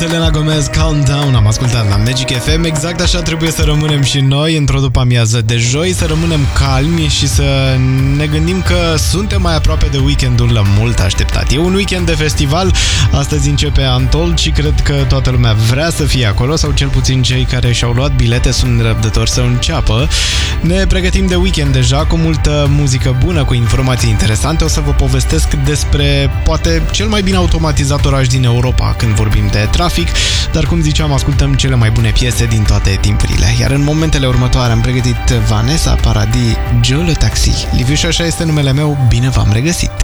Selena Gomez, Countdown, am ascultat la Magic FM. Exact așa trebuie să rămânem și noi într-o după-amiază de joi, să rămânem calmi și să ne gândim că suntem mai aproape de weekendul mult așteptat. E un weekend de festival, astăzi începe Untold și cred că toată lumea vrea să fie acolo, sau cel puțin cei care și-au luat bilete sunt răbdători să înceapă. Ne pregătim de weekend deja cu multă muzică bună, cu informații interesante. O să vă povestesc despre poate cel mai bine automatizat oraș din Europa când vorbim de trafic, dar cum ziceam, ascultăm cele mai bune piese din toate timpurile. Iar în momentele următoare am pregătit Vanessa Paradis, Joe Le Taxi. Liviu și așa este numele meu, bine v-am regăsit!